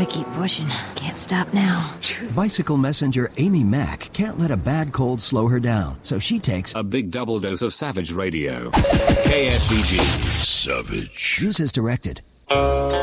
keep pushing. Can't stop now. Bicycle messenger Amy Mack can't let a bad cold slow her down, so she takes a big double dose of Savage Radio. KSVG. Savage. Use as directed.